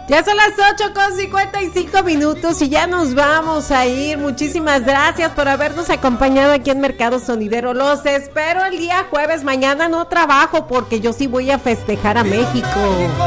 Ya son las 8:55 y ya nos vamos a ir. Muchísimas gracias por habernos acompañado aquí en Mercado Sonidero. Los espero el día jueves. Mañana no trabajo porque yo sí voy a festejar a México.